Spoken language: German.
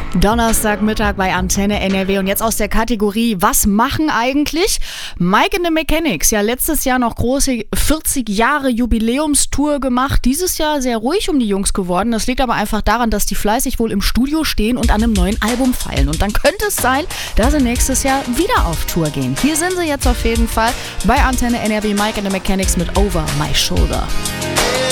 Donnerstagmittag bei Antenne NRW und jetzt aus der Kategorie Was machen eigentlich? Mike and the Mechanics, ja letztes Jahr noch große 40 Jahre Jubiläumstour gemacht, dieses Jahr sehr ruhig um die Jungs geworden. Das liegt aber einfach daran, dass die fleißig wohl im Studio stehen und an einem neuen Album feilen. Und dann könnte es sein, dass sie nächstes Jahr wieder auf Tour gehen. Hier sind sie jetzt auf jeden Fall bei Antenne NRW, Mike and the Mechanics mit Over My Shoulder.